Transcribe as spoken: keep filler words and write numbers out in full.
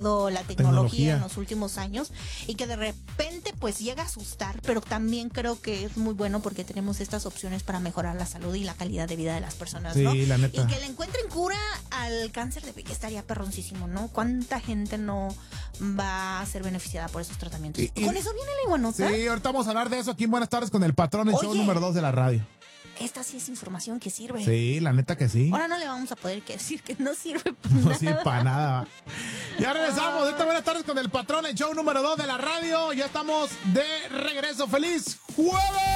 avanzado la tecnología, tecnología en los últimos años y que de repente pues llega a asustar, pero también creo que es muy bueno porque tenemos estas opciones para mejorar la salud y la calidad de vida de las personas, sí, ¿no? La neta. Y que le encuentren cura al cáncer de piel estaría perroncísimo, ¿no? ¿Cuánta gente no va a ser beneficiada por esos tratamientos? Y, y, ¿Con eso viene la iguanota? Sí, ahorita vamos a hablar de eso aquí en Buenas Tardes con el Patrón, el Oye, show número dos de la radio. Esta sí es información que sirve. Sí, la neta que sí. Ahora no le vamos a poder decir que no sirve para no nada. No sirve para nada. Ya regresamos. Ahorita Buenas Tardes con el Patrón, el show número dos de la radio. Ya estamos de regreso. ¡Feliz jueves!